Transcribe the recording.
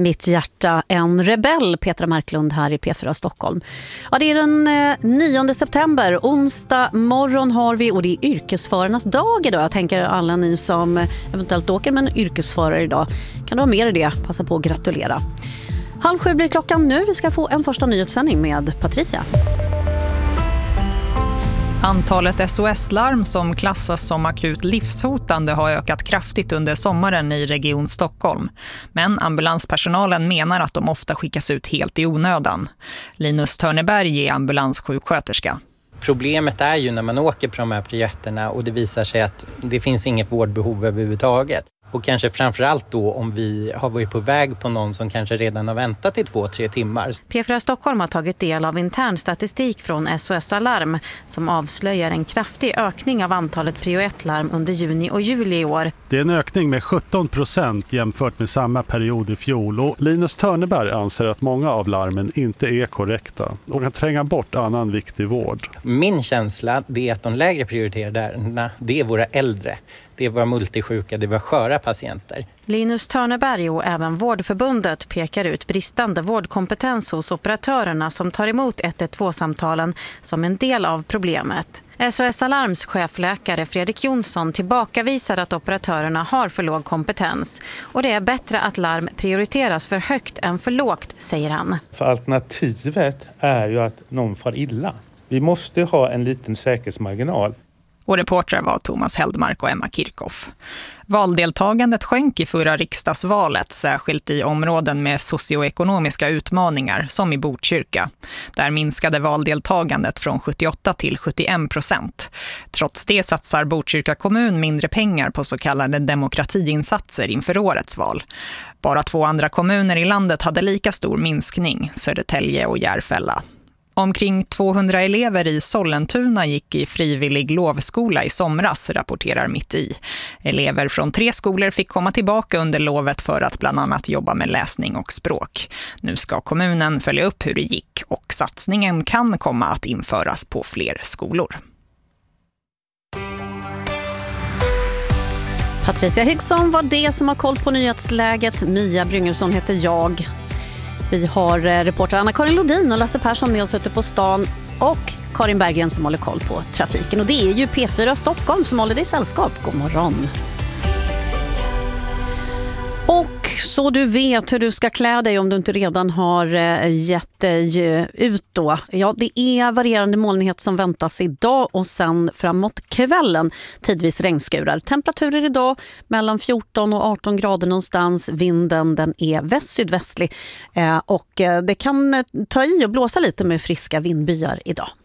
Mitt hjärta, en rebell, Petra Marklund här i P4 Stockholm. Ja, det är den 9 september, onsdag morgon har vi och det är yrkesförarnas dag idag. Jag tänker alla ni som eventuellt åker med en yrkesförare idag, kan du ha med dig det? Passa på att gratulera. 6:30 blir klockan nu, vi ska få en första nyhetssändning med Patricia. Antalet SOS-larm som klassas som akut livshotande har ökat kraftigt under sommaren i Region Stockholm. Men ambulanspersonalen menar att de ofta skickas ut helt i onödan. Linus Törneberg är ambulanssjuksköterska. Problemet är ju när man åker på de här projekterna och det visar sig att det finns inget vårdbehov överhuvudtaget. Och kanske framförallt då om vi har varit på väg på någon som kanske redan har väntat i 2-3 timmar. P4 Stockholm har tagit del av intern statistik från SOS Alarm som avslöjar en kraftig ökning av antalet prio 1-larm under juni och juli i år. Det är en ökning med 17% jämfört med samma period i fjol. Och Linus Törneberg anser att många av larmen inte är korrekta och kan tränga bort annan viktig vård. Min känsla är att de lägre prioriterade det är våra äldre. Det är våra multisjuka, det är våra sköra patienter. Linus Törneberg och även Vårdförbundet pekar ut bristande vårdkompetens hos operatörerna som tar emot 112-samtalen som en del av problemet. SOS Alarms chefläkare Fredrik Jonsson tillbakavisar att operatörerna har för låg kompetens. Och det är bättre att larm prioriteras för högt än för lågt, säger han. För alternativet är ju att någon far illa. Vi måste ha en liten säkerhetsmarginal. Och reportrar var Thomas Heldmark och Emma Kirchhoff. Valdeltagandet sjönk i förra riksdagsvalet, särskilt i områden med socioekonomiska utmaningar som i Botkyrka. Där minskade valdeltagandet från 78 till 71%. Trots det satsar Botkyrka kommun mindre pengar på så kallade demokratiinsatser inför årets val. Bara 2 andra kommuner i landet hade lika stor minskning, Södertälje och Järfälla. Omkring 200 elever i Sollentuna gick i frivillig lovskola i somras, rapporterar Mitt i. Elever från 3 skolor fick komma tillbaka under lovet för att bland annat jobba med läsning och språk. Nu ska kommunen följa upp hur det gick och satsningen kan komma att införas på fler skolor. Patricia Hyggsson var det som har koll på nyhetsläget. Mia Bryngelsson heter jag. Vi har reporter Anna-Karin Lodin och Lasse Persson med oss ute på stan och Karin Berggren som håller koll på trafiken. Och det är ju P4 Stockholm som håller dig i sällskap. God morgon. Och så du vet hur du ska klä dig om du inte redan har gett dig ut då. Ja, det är varierande molnighet som väntas idag och sen framåt kvällen tidvis regnskurar. Temperaturer idag mellan 14 och 18 grader någonstans. Vinden den är väst-sydvästlig och det kan ta i och blåsa lite med friska vindbyar idag.